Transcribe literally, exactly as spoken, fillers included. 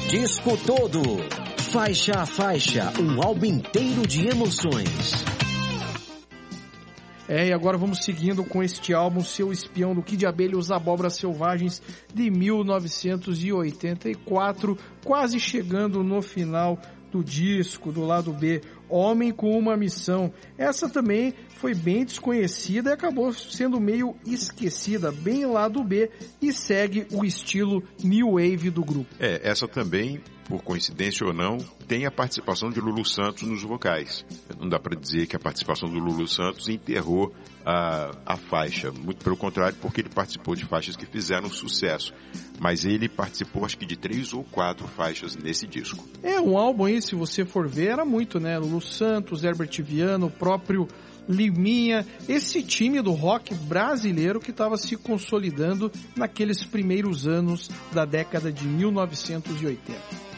Disco todo, faixa a faixa, um álbum inteiro de emoções. É, e agora vamos seguindo com este álbum, Seu Espião, do Kid de Abelha e os Abóboras Selvagens, de mil novecentos e oitenta e quatro, quase chegando no final do disco, do lado B, Homem com uma Missão. Essa também foi bem desconhecida e acabou sendo meio esquecida, bem lado B, e segue o estilo New Wave do grupo. É, essa também, por coincidência ou não, tem a participação de Lulu Santos nos vocais. Não dá para dizer que a participação do Lulu Santos enterrou a, a faixa, muito pelo contrário, porque ele participou de faixas que fizeram sucesso. Mas ele participou, acho que de três ou quatro faixas nesse disco. É, um álbum aí, se você for ver, era muito, né? Lulu Santos, Herbert Viana, o próprio Liminha, esse time do rock brasileiro que estava se consolidando naqueles primeiros anos da década de mil novecentos e oitenta.